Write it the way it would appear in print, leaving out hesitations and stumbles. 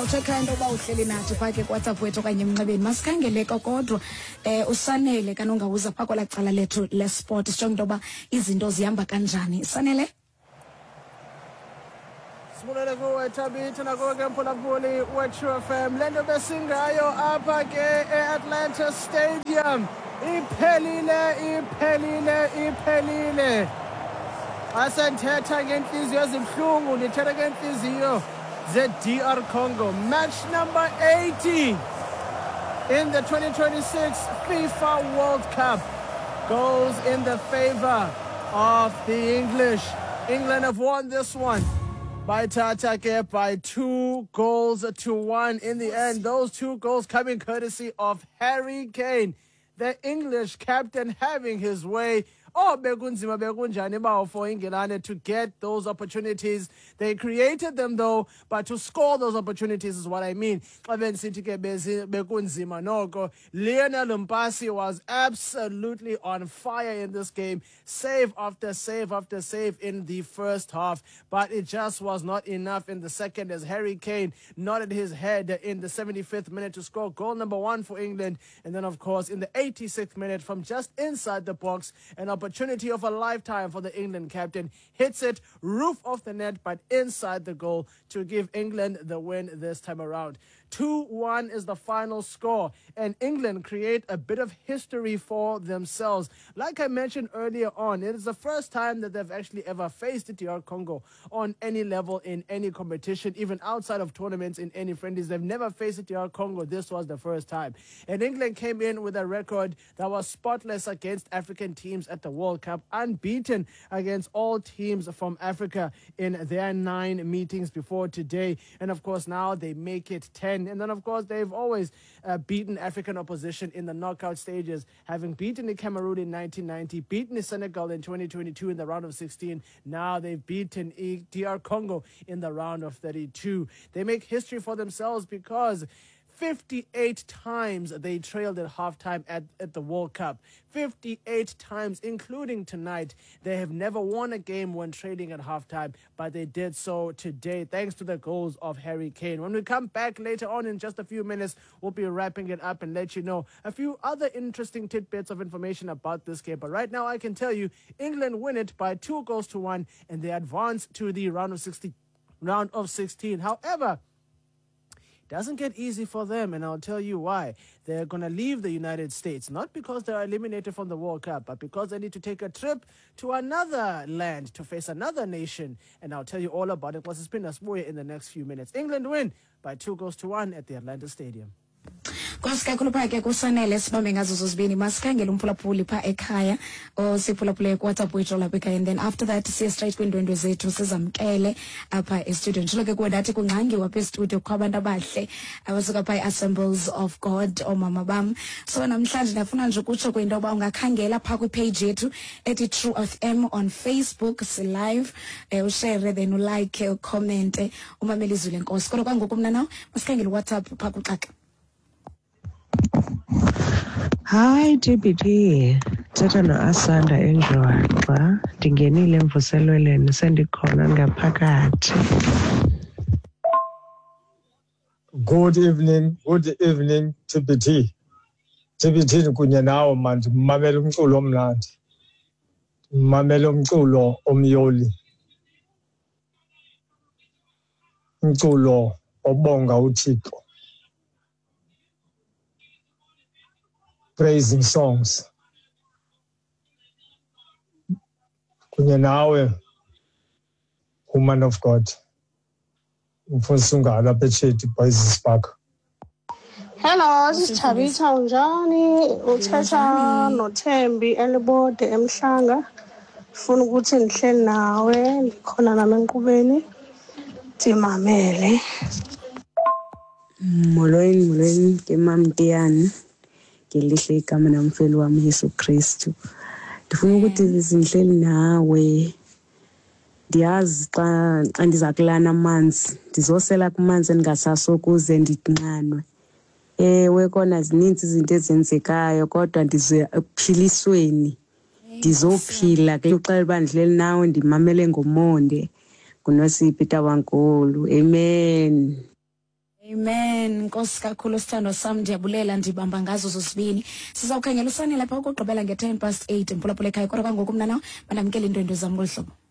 Ndawutshekha into yoba uhleli nathi phaa ke kuWhatsApp wethu okanye emnxebeni. Masikhangeleka kodwa usanele kanongawuza phaa kwelaa cala lethu lesport sijonge into yoba izinto zihamba kanjani. Sanele? Sibulele kuwe Thabithi nakuwe ke mphulaphuli we-True FM. Le nto besingayo apha ke e-Atlanta Stadium iphelile. Asenthetha ngentliziyo ezibuhlungu, ndithetha ngentliziyo ze-DR Congo. Match number 80 in the 2026 FIFA World Cup goes in the favor of the English. England have won this one by 2-1 in the end. Those 2 goals coming courtesy of Harry Kane, the English captain, having his way. Oh, bekunzima bekunjani bawo for England to get those opportunities. They created them though, but to score those opportunities is what I mean. Bekunzima noko. Lionel Mpasi was absolutely on fire in this game. Save after save after save in the first half, but it just was not enough in the second as Harry Kane nodded his head in the 75th minute to score goal number 1 for England. And then of course in the 86th minute from just inside the box, an opportunity of a lifetime for the England captain. Hits it, roof of the net, but inside the goal to give England the win this time around. 2-1 is the final score, and England create a bit of history for themselves. Like I mentioned earlier on, it is the first time that they've actually ever faced DR Congo on any level in any competition, even outside of tournaments in any friendlies. They've never faced DR Congo. This was the first time. And England came in with a record that was spotless against African teams at the World Cup, unbeaten against all teams from Africa in their 9 meetings before today. And of course, now they make it 10. And then, of course, they've always beaten African opposition in the knockout stages, having beaten the Cameroon in 1990, beaten the Senegal in 2022 in the round of 16. Now they've beaten DR Congo in the round of 32. They make history for themselves because 58 times they trailed at halftime at the World Cup. 58 times, including tonight. They have never won a game when trailing at halftime, but they did so today thanks to the goals of Harry Kane. When we come back later on in just a few minutes, we'll be wrapping it up and let you know a few other interesting tidbits of information about this game. But right now, I can tell you, England win it by 2-1, and they advance to the round of 16. However, doesn't get easy for them, and I'll tell you why. They're going to leave the United States, not because they're eliminated from the World Cup, but because they need to take a trip to another land to face another nation, and I'll tell you all about it. Plus, it's been a spoiler in the next few minutes. England win by 2-1 at the Atlanta Stadium. Kwasikakhulu phaa ke kusanele sibambe ngazo zozibini. Masikhangele umphulaphuli phaa ekhaya siphulaphule kuWhatsApp wethu lapha ekhaya, and then after that siye straight kwiindwendwe zethu sizamkele apha estudio. Nditshilo ke kuwe ndathi kungqangiwe apha estudio kukho abantu abahle abasuka phaa i-Assembles of God, oomama bam. So namhlanje ndafuna nje ukutsho kwinto yoba ungakhangela phaa kwipage yethu ethi True FM on Facebook, si-live, ushare then ulike, ucommente, umamele izwi lenkosi. Kodwa kwangoku mna nawo masikhangele uWhatsApp phaa kuxaka. Hi TBT, thetha no-Asanda Enjwaxa, ndingenile emvuselelweni sendikhona ngaphakathi. Good evening TBT. TBT kunye nawe manje, mmamele umculo omnandi, mmamele umculo omyoli, umculo obonga uThixo. Praising songs. Kunye nawe, woman of God. Mfundisi ungala Betsheti Boys Park. Hello, this is Thabitha unjani? Uthetha noThembi Elibode eMhlanga. Ufuna ukuthi ndihleli nawe, ndikhona nami enkqubeni. Ndimamele. Molweni ke mamtiyani. Ngelihle igama namfeli wami Yesu Kristu. Ndifuna ukuthi sindihleli nawe. Ndiyazi xa ndiza kulana amanzi, ndizosela kumanzi endingasasokuze ndinqanwe. Ewe kona zininzi izinto ezenzekayo, kodwa ndize ekuphilisweni. Ndizophila ke uxela uba ndihleli nawe, ndimamele ngomonde. NguNosipho Tabankulu. Amen. Amen. Nkosi kakhulu sithando sam, ndiyabulela ndibamba ngazo zozibini. Sizawukhangela usanele lapha ukugqibela nge 8:10 mphulaphula ekhaya kodwa kwangoku mna nawe banamkela indwendwe zam ngolu hlobo.